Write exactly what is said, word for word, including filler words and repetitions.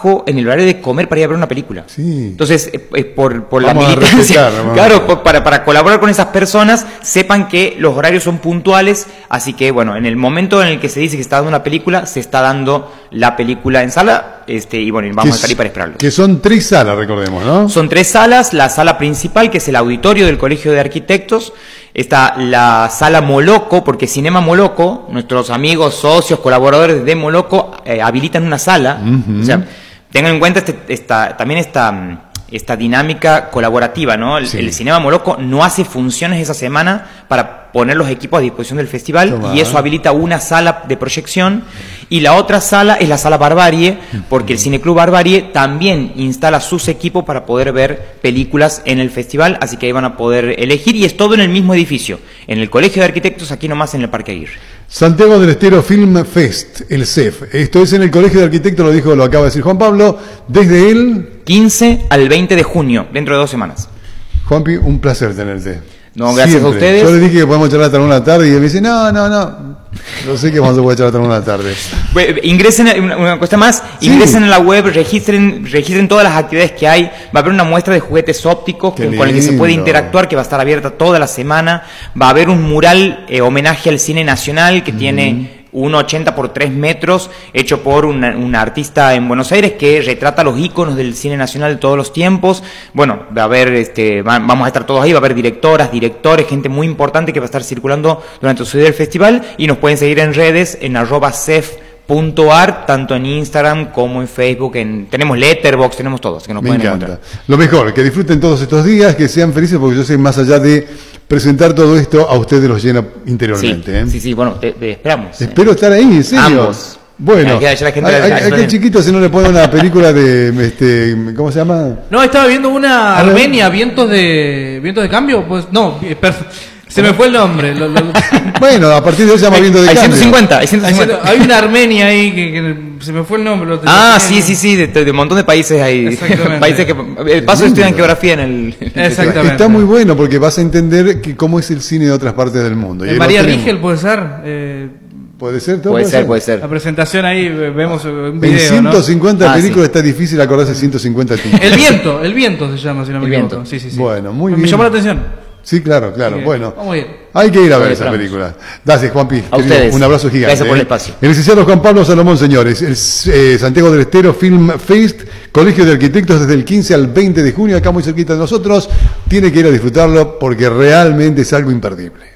trabajo en el horario de comer para ir a ver una película. Sí. Entonces, eh, eh, por, por la Vamos a militancia, respetar, claro, por- para, para colaborar con esas personas, sepan que los horarios son puntuales, así que, bueno, en el momento en el que se dice que se está dando una película, se está dando la película en sala, este, y bueno, vamos Que a estar ahí s- para esperarlo. Que son tres salas, recordemos, ¿no? Son tres salas, la sala principal, que es el auditorio del Colegio de Arquitectos, está la sala Moloco, porque Cinema Moloco, nuestros amigos, socios, colaboradores de Moloco, eh, habilitan una sala. Ujú. O sea, tengan en cuenta este, esta, también esta, mm, esta dinámica colaborativa, ¿no? El, Sí. el Cinema Moloco no hace funciones esa semana para poner los equipos a disposición del festival, Toma. y eso habilita una sala de proyección, y la otra sala es la sala Barbarie, porque el Cineclub Barbarie también instala sus equipos para poder ver películas en el festival, así que ahí van a poder elegir, y es todo en el mismo edificio, en el Colegio de Arquitectos, aquí nomás en el Parque Aguirre. Santiago del Estero Film Fest, el C E F. Esto es en el Colegio de Arquitectos, lo dijo, lo acaba de decir Juan Pablo, desde el... quince al veinte de junio, dentro de dos semanas. Juanpi, un placer tenerte. No, gracias Siempre. a ustedes. Yo le dije que podemos charlar hasta una tarde y él me dice, no, no, no. No sé que vamos a poder charlar hasta una tarde. Bueno, ingresen, a- una, una cosa más, Sí. ingresen a la web, registren, registren todas las actividades que hay, va a haber una muestra de juguetes ópticos Qué con, con el que se puede lindo. interactuar, que va a estar abierta toda la semana, va a haber un mural eh, homenaje al cine nacional que tiene uno ochenta por tres metros, hecho por una, una artista en Buenos Aires que retrata los íconos del cine nacional de todos los tiempos. Bueno, va a haber, este, va- vamos a estar todos ahí, va a haber directoras, directores, gente muy importante que va a estar circulando durante su día del festival, y nos pueden seguir en redes en arroba cef punto art, tanto en Instagram como en Facebook, en, tenemos Letterboxd, tenemos todo, así que nos Me pueden encanta. encontrar. Lo mejor, que disfruten todos estos días, que sean felices, porque yo sé, más allá de presentar todo esto, a ustedes los llena Sí, interiormente. ¿eh? sí, sí, bueno, te, te esperamos. eh. Espero estar ahí, en serio. Ambos. Bueno, Ya, ya la gente a- la- a- la- aquel chiquito si no le pone una película de, este, ¿cómo se llama? No, estaba viendo una A ver. Armenia, vientos de vientos de cambio, pues no, eh, per- se me fue el nombre. lo- lo- Bueno, a partir de hoy se llama Hay, Viento de hay Cambio. ciento cincuenta, hay hay, ciento cincuenta. hay una Armenia ahí que, que se me fue el nombre. lo- Ah, lo- sí, sí, sí, de, de un montón de países hay. Exactamente. Países que. El paso estudian geografía en el. Exactamente. Está muy bueno porque vas a entender que cómo es el cine de otras partes del mundo. Y Eh, ahí lo María tenemos. Rigel puede ser. eh, ¿Puede ser? ¿Todo Puede ser, puede la ser. presentación ahí eh, vemos eh, un En video, ciento cincuenta Ah, películas sí. está difícil acordarse ciento cincuenta ¿no? títulos. El viento, el viento se llama, si no me El equivoco. viento. Sí, sí, sí. Bueno, muy me bien. llamó la atención. Sí, claro, claro. Así que, Bueno, vamos a ir. hay que ir a ver Bueno, esa esperamos. película. Gracias, Juanpi. A querido. ustedes. Un abrazo gigante. Gracias por el ¿eh? espacio. El licenciado Juan Pablo Salomón, señores. El eh, Santiago del Estero Film Fest, Colegio de Arquitectos, desde el quince al veinte de junio, acá muy cerquita de nosotros. Tiene que ir a disfrutarlo porque realmente es algo imperdible.